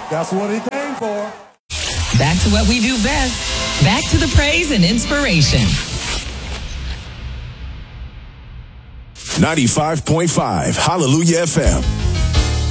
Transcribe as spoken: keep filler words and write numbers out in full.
That's what he came for. Back to what we do best. Back to the praise and inspiration. ninety-five point five Hallelujah F M.